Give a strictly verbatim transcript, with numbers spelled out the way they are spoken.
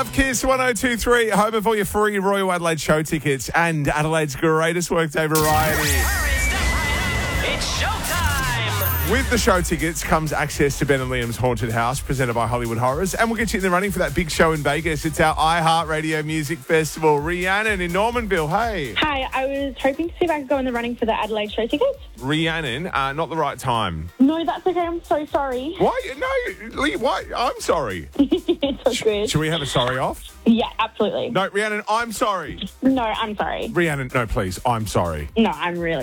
Love Kiss one oh two point three, home of all your free Royal Adelaide show tickets and Adelaide's greatest workday variety. It's showtime! With the show tickets comes access to Ben and Liam's Haunted House, presented by Hollywood Horrors, and we'll get you in the running for that big show in Vegas. It's our iHeartRadio Music Festival. Rhiannon in Normanville, hey. Hi, I was hoping to see if I could go in the running for the Adelaide show tickets. Rhiannon, uh, not the right time. No, that's okay. I'm so sorry. Why? No, Lee, why? I'm sorry. It's so good. Should we have a sorry off? Yeah, absolutely. No, Rhiannon, I'm sorry. No, I'm sorry. Rhiannon, no, please, I'm sorry. No, I'm really